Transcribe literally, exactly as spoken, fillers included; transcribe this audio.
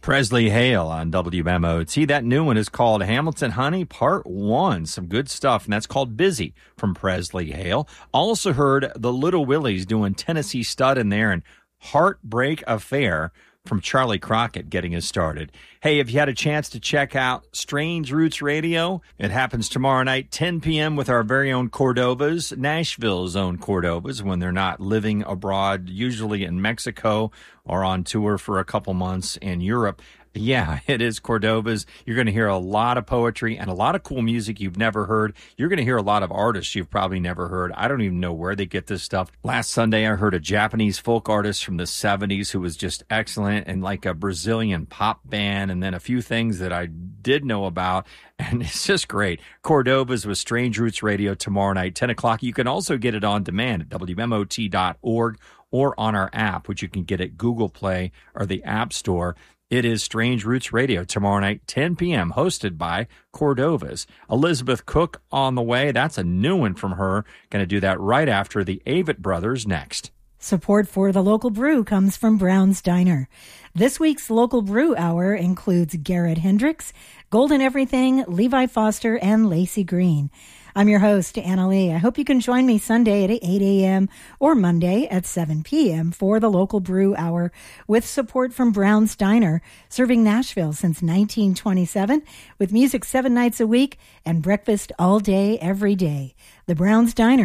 Presley Hale on W M O T. That new one is called Hamilton Honey Part one. Some good stuff, and that's called Busy from Presley Hale. Also heard the Little Willies doing Tennessee Stud in there and Heartbreak Affair from Charlie Crockett getting us started. Hey, if you had a chance to check out Strange Roots Radio, it happens tomorrow night, ten p.m. with our very own Cordovas, Nashville's own Cordovas, when they're not living abroad, usually in Mexico or on tour for a couple months in Europe. Yeah, it is Cordovas. You're going to hear a lot of poetry and a lot of cool music you've never heard. You're going to hear a lot of artists you've probably never heard. I don't even know where they get this stuff. Last Sunday, I heard a Japanese folk artist from the seventies who was just excellent, and like a Brazilian pop band, and then a few things that I did know about. And it's just great. Cordovas with Strange Roots Radio tomorrow night, ten o'clock. You can also get it on demand at W M O T dot org or on our app, which you can get at Google Play or the App Store. It is Strange Roots Radio tomorrow night, ten p.m., hosted by Cordovas. Elizabeth Cook on the way. That's a new one from her. Going to do that right after the Avett Brothers next. Support for the local brew comes from Brown's Diner. This week's local brew hour includes Garrett Hendricks, Golden Everything, Levi Foster, and Lacey Green. I'm your host, Anna Lee. I hope you can join me Sunday at eight a.m. or Monday at seven p.m. for the local brew hour with support from Brown's Diner, serving Nashville since nineteen twenty-seven with music seven nights a week and breakfast all day, every day. The Brown's Diner.